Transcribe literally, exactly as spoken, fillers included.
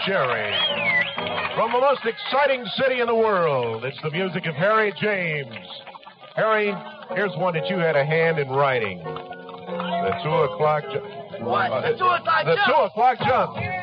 Cherry. From the most exciting city in the world, it's the music of Harry James. Harry, here's one that you had a hand in writing. The two o'clock jump. What? The two o'clock The jump? two o'clock jump.